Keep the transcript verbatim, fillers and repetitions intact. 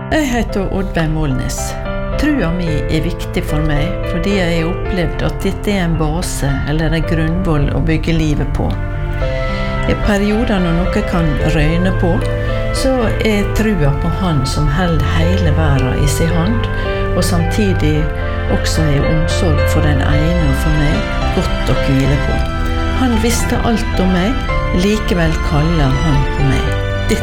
Jeg heter Oddveig Målnes. Trua mi er viktig for meg, fordi jeg har opplevd at dette er en base eller en grunnvoll å bygge livet på. I perioder når noe kan røyne på, så er trua på Han som held hele verden i sin hand, og samtidig også er omsorg for den ene og for meg godt å hvile på. Han visste alt om meg, likevel kaller han på meg.